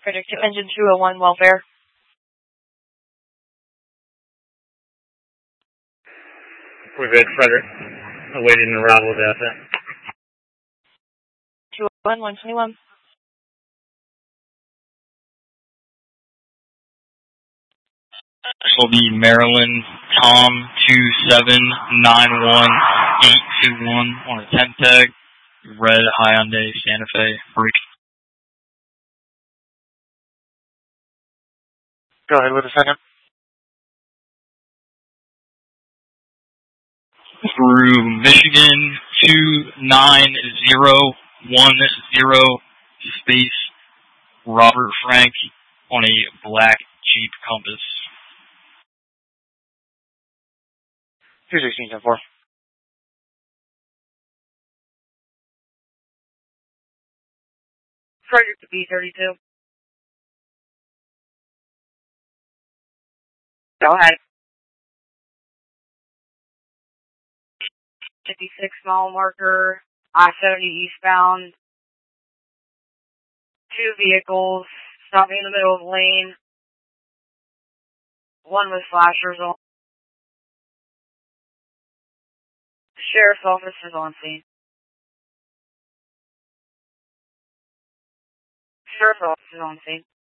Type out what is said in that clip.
Frederick to Engine 201 Welfare. We're good, Frederick. Awaiting arrival of asset. 201, 121. This will be Maryland Tom 2791821 on a 10 tag. Red Hyundai Santa Fe freak. Go ahead with a second. Through Michigan 29010 space Robert Frank on a black Jeep Compass. 216-10-4. Frederick to B32. Go ahead. 56 mile marker, I-70 eastbound. 2 vehicles stopping in the middle of the lane. One with flashers on. Sheriff's office is on scene. Sheriff's office is on scene.